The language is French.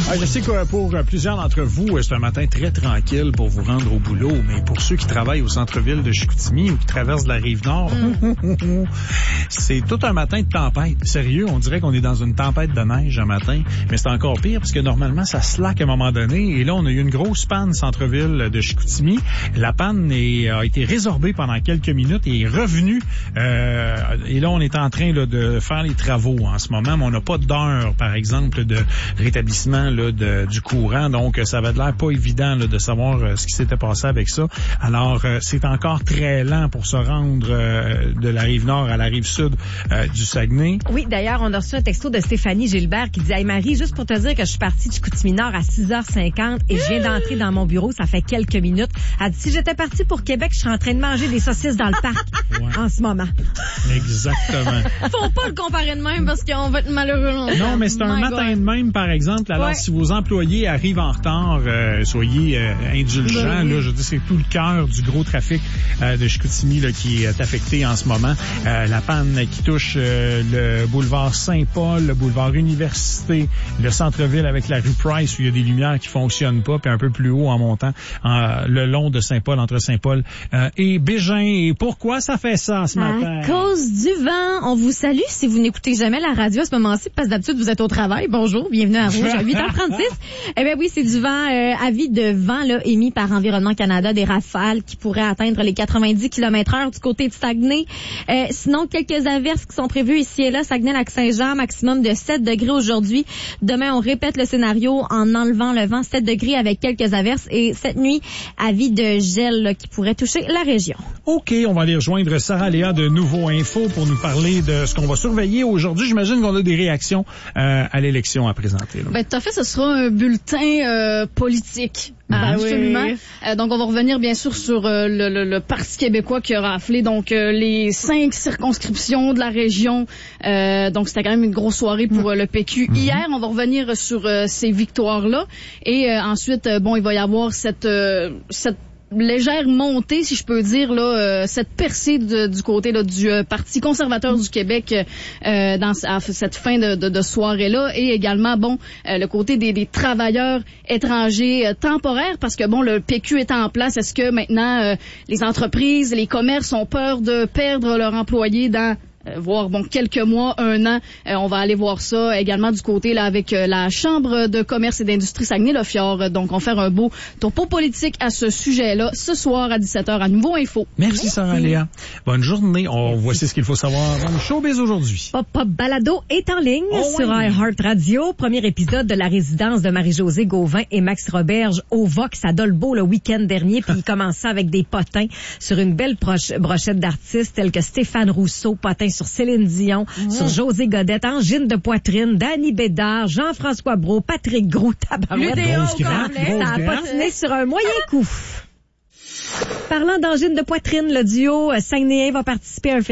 Je sais que pour plusieurs d'entre vous, c'est un matin très tranquille pour vous rendre au boulot, mais pour ceux qui travaillent au centre-ville de Chicoutimi ou qui traversent la Rive-Nord, c'est tout un matin de tempête. Sérieux, on dirait qu'on est dans une tempête de neige un matin, mais c'est encore pire parce que normalement, ça slack à un moment donné. Et là, on a eu une grosse panne centre-ville de Chicoutimi. La panne a été résorbée pendant quelques minutes et est revenue. Et là, on est en train là, de faire les travaux en ce moment, mais on n'a pas d'heure, par exemple, de rétablissement là, du courant. Donc, ça avait l'air pas évident là, de savoir ce qui s'était passé avec ça. Alors, c'est encore très lent pour se rendre de la Rive-Nord à la Rive-Sud du Saguenay. Oui, d'ailleurs, on a reçu un texto de Stéphanie Gilbert qui dit « Hey Marie, juste pour te dire que je suis partie de Chicoutimi-Nord à 6h50 et je viens d'entrer dans mon bureau, ça fait quelques minutes. » Elle dit « Si j'étais partie pour Québec, je serais en train de manger des saucisses dans le parc en ce moment. » Exactement. Faut pas le comparer de même parce qu'on va être malheureux longtemps. Non, mais c'est un matin de même, par exemple. Alors, si vos employés arrivent en retard, soyez indulgents. Là, je dis, c'est tout le cœur du gros trafic de Chicoutimi là, qui est affecté en ce moment. La panne qui touche le boulevard Saint-Paul, le boulevard Université, le centre-ville avec la rue Price où il y a des lumières qui fonctionnent pas, puis un peu plus haut en montant le long de Saint-Paul, entre Saint-Paul et Bégin. Et pourquoi ça fait ça ce matin? À cause du vent. On vous salue si vous n'écoutez jamais la radio à ce moment-ci, parce que d'habitude, vous êtes au travail. Bonjour, bienvenue à Rouge à 8h36. Eh bien oui, c'est du vent, avis de vent là, émis par Environnement Canada, des rafales qui pourraient atteindre les 90 km/h du côté de Saguenay. Sinon, quelques averses qui sont prévues ici et là. Saguenay-Lac-Saint-Jean, maximum de 7 degrés aujourd'hui. Demain, on répète le scénario en enlevant le vent, 7 degrés avec quelques averses. Et cette nuit, avis de gel là, qui pourrait toucher la région. OK, on va aller rejoindre Sarah Léa de Nouveau Info pour nous parler de ce qu'on va surveiller aujourd'hui. J'imagine qu'on a des réactions à l'élection à présenter. Là. Ben, tout à fait, ce sera un bulletin politique. Absolument. Oui. Donc, on va revenir bien sûr sur le Parti québécois qui a raflé donc les 5 circonscriptions de la région. Donc, c'était quand même une grosse soirée pour le PQ. Hier, on va revenir sur ces victoires-là. Et ensuite, il va y avoir cette légère montée, si je peux dire, là, cette percée du côté là, du Parti conservateur du Québec à cette fin de soirée-là, et également, le côté des travailleurs étrangers temporaires, parce que, le PQ est en place. Est-ce que maintenant, les entreprises, les commerces ont peur de perdre leurs employés dans voire quelques mois, 1 an. On va aller voir ça également du côté là avec la Chambre de commerce et d'industrie Saguenay le Fjord. Donc, on va faire un beau topo politique à ce sujet-là ce soir à 17h à Nouveau Info. Merci Sarah Léa. Bonne journée. Voici ce qu'il faut savoir dans le showbiz aujourd'hui. Pop Balado est en ligne sur iHeart Radio. Premier épisode de la résidence de Marie-Josée Gauvin et Max Roberge au Vox à Dolbeau le week-end dernier. Puis il commençait avec des potins sur une belle brochette d'artistes tels que Stéphane Rousseau, potin sur Céline Dion, sur José Godette, Angine de Poitrine, Danny Bédard, Jean-François Brault, Patrick Gros, tabarouette. Ça a patiné sur un moyen coup. Parlant d'angine de poitrine, le duo Saguenayen va participer à un